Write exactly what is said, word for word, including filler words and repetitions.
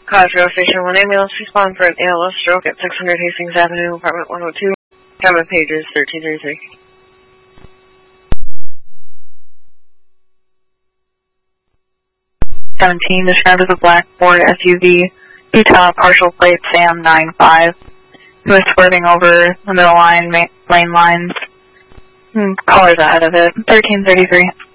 Cottrell Station one ambulance respond for an A L S stroke at six hundred Hastings Avenue, apartment one oh two. Common pages thirteen thirty-three. seventeen, described as a black Ford S U V, Utah, partial plate Sam nine five, who was swerving over the middle line, lane lines, cars ahead of it, thirteen thirty-three.